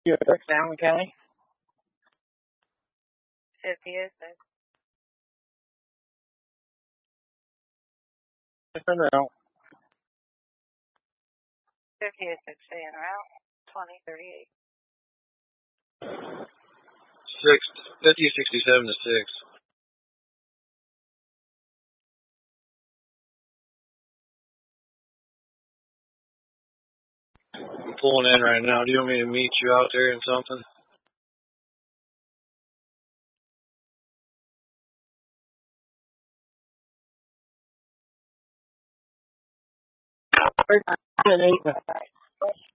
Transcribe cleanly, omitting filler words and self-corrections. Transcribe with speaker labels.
Speaker 1: You're Allen County?
Speaker 2: 5006.
Speaker 1: Different route.
Speaker 2: 5006, stay en route. 2038.
Speaker 3: 5067 to 6. I'm pulling in right now. Do you want me to meet you out there in something?
Speaker 1: Right.